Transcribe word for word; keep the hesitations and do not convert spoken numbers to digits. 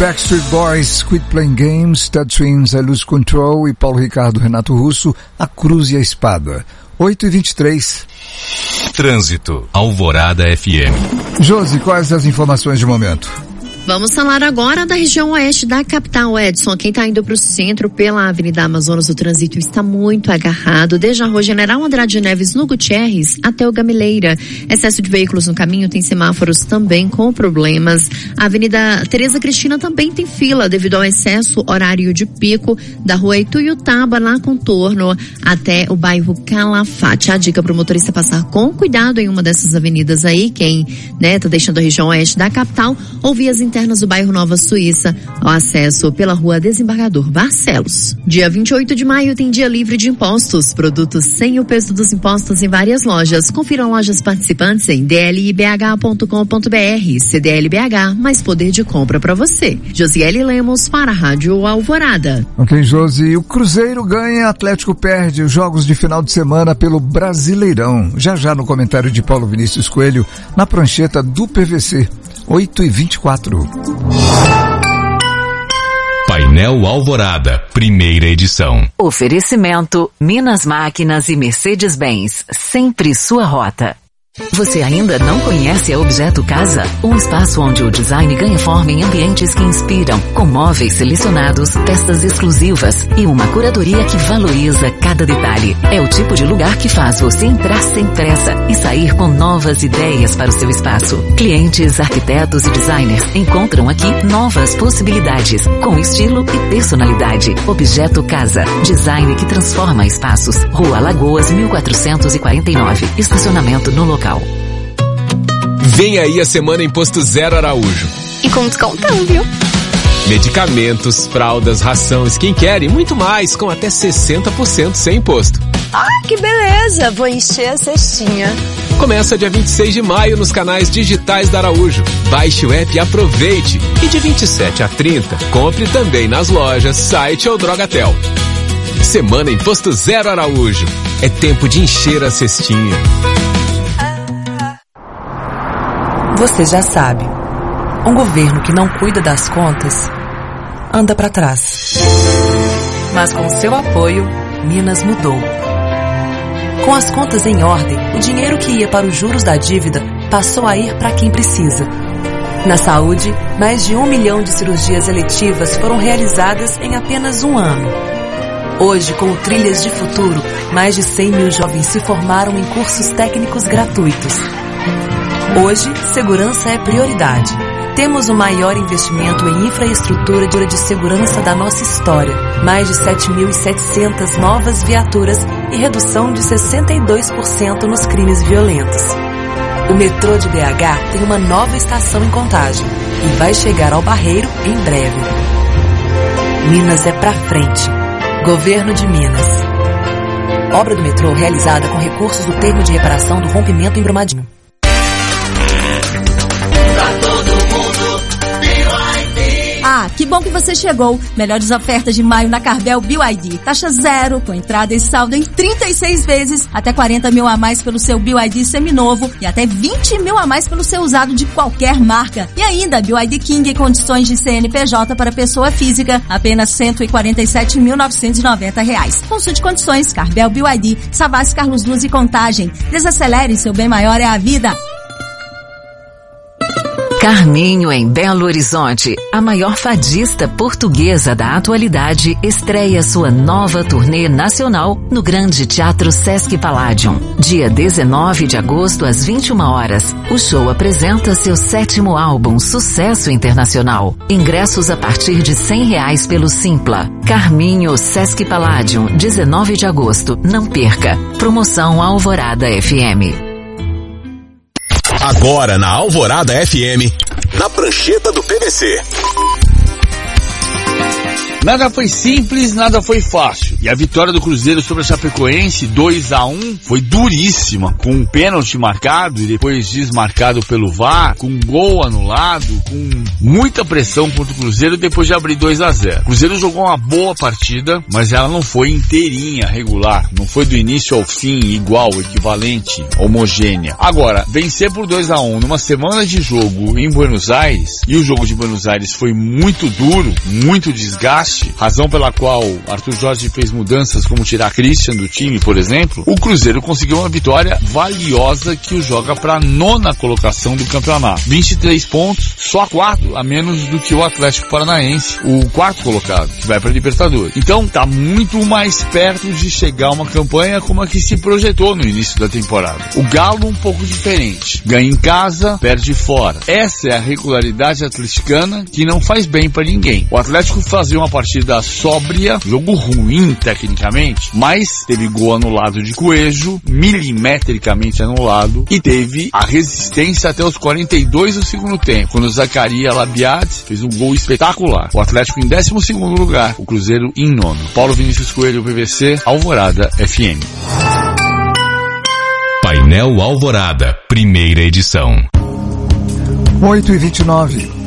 Backstreet Boys, Quit Playing Games, Ted Twins, I Lose Control e Paulo Ricardo, Renato Russo, A Cruz e a Espada. oito e vinte e três. Trânsito, Alvorada F M. Josi, quais as informações de momento? Vamos falar agora da região oeste da capital, Edson. Quem está indo para o centro pela Avenida Amazonas, o trânsito está muito agarrado, desde a Rua General Andrade Neves no Gutierrez até o Gamileira. Excesso de veículos no caminho, tem semáforos também com problemas. A Avenida Tereza Cristina também tem fila devido ao excesso horário de pico da Rua Ituiutaba, na contorno até o bairro Calafate. A dica para o motorista passar com cuidado em uma dessas avenidas aí, quem, né, tá deixando a região oeste da capital, ou vias internas do bairro Nova Suíça, ao acesso pela Rua Desembargador Barcelos. Dia vinte e oito de maio tem dia livre de impostos, produtos sem o peso dos impostos em várias lojas. Confiram lojas participantes em d l i b h ponto com ponto b r. C D L B H, mais poder de compra para você. Josiele Lemos para a Rádio Alvorada. Ok, Josi, o Cruzeiro ganha, Atlético perde os jogos de final de semana pelo Brasileirão. Já já no comentário de Paulo Vinícius Coelho, na prancheta do P V C. oito e vinte e quatro. Painel Alvorada, primeira edição. Oferecimento, Minas Máquinas e Mercedes-Benz, sempre sua rota. Você ainda não conhece a Objeto Casa? Um espaço onde o design ganha forma em ambientes que inspiram, com móveis selecionados, peças exclusivas e uma curadoria que valoriza cada detalhe. É o tipo de lugar que faz você entrar sem pressa e sair com novas ideias para o seu espaço. Clientes, arquitetos e designers encontram aqui novas possibilidades, com estilo e personalidade. Objeto Casa, design que transforma espaços. Rua Lagoas, mil quatrocentos e quarenta e nove, estacionamento no local. Vem aí a semana Imposto Zero Araújo. E com descontão, viu? Medicamentos, fraldas, ração, skincare e muito mais, com até sessenta por cento sem imposto. Ah, que beleza! Vou encher a cestinha. Começa dia vinte e seis de maio nos canais digitais da Araújo. Baixe o app e aproveite. E de vinte e sete a trinta, compre também nas lojas, site ou Drogatel. Semana Imposto Zero Araújo. É tempo de encher a cestinha. Você já sabe, um governo que não cuida das contas anda para trás. Mas com seu apoio, Minas mudou. Com as contas em ordem, o dinheiro que ia para os juros da dívida passou a ir para quem precisa. Na saúde, mais de um milhão de cirurgias eletivas foram realizadas em apenas um ano. Hoje, com o Trilhas de Futuro, mais de cem mil jovens se formaram em cursos técnicos gratuitos. Hoje, segurança é prioridade. Temos o maior investimento em infraestrutura de segurança da nossa história. Mais de sete mil e setecentas novas viaturas e redução de sessenta e dois por cento nos crimes violentos. O metrô de B H tem uma nova estação em Contagem e vai chegar ao Barreiro em breve. Minas é pra frente. Governo de Minas. Obra do metrô realizada com recursos do termo de reparação do rompimento em Brumadinho. Ah, que bom que você chegou. Melhores ofertas de maio na Carvel B Y D. Taxa zero, com entrada e saldo em trinta e seis vezes, até quarenta mil a mais pelo seu B Y D seminovo e até vinte mil a mais pelo seu usado de qualquer marca. E ainda, B Y D King, condições de C N P J para pessoa física, apenas cento e quarenta e sete mil novecentos e noventa reais. Consulte condições, Carvel B Y D, Savassi, Carlos Luz e Contagem. Desacelere, seu bem maior é a vida. Carminho em Belo Horizonte, a maior fadista portuguesa da atualidade, estreia sua nova turnê nacional no Grande Teatro Sesc Palladium. Dia dezenove de agosto às vinte e uma horas, o show apresenta seu sétimo álbum, Sucesso Internacional. Ingressos a partir de cem reais pelo Simpla. Carminho Sesc Palladium, dezenove de agosto, não perca. Promoção Alvorada F M. Agora na Alvorada F M, na prancheta do P V C. Nada foi simples, nada foi fácil. E a vitória do Cruzeiro sobre a Chapecoense, dois a um, foi duríssima, com um pênalti marcado e depois desmarcado pelo V A R, com um gol anulado, com muita pressão contra o Cruzeiro depois de abrir dois a zero. O Cruzeiro jogou uma boa partida, mas ela não foi inteirinha, regular. Não foi do início ao fim, igual, equivalente, homogênea. Agora, vencer por dois a um numa semana de jogo em Buenos Aires, e o jogo de Buenos Aires foi muito duro, muito desgaste, razão pela qual Arthur Jorge fez mudanças como tirar Christian do time, por exemplo, o Cruzeiro conseguiu uma vitória valiosa que o joga para a nona colocação do campeonato. vinte e três pontos, só quatro a menos do que o Atlético Paranaense, o quarto colocado, que vai para a Libertadores. Então tá muito mais perto de chegar a uma campanha como a que se projetou no início da temporada. O Galo um pouco diferente. Ganha em casa, perde fora. Essa é a regularidade atleticana que não faz bem para ninguém. O Atlético fazia uma partida sóbria, jogo ruim tecnicamente, mas teve gol anulado de Coelho, milimetricamente anulado, e teve a resistência até os quarenta e dois do segundo tempo, quando o Zaccaria Labiat fez um gol espetacular. O Atlético em décimo segundo lugar, o Cruzeiro em nono. Paulo Vinícius Coelho, P V C, Alvorada F M. Painel Alvorada, primeira edição. oito e vinte e nove.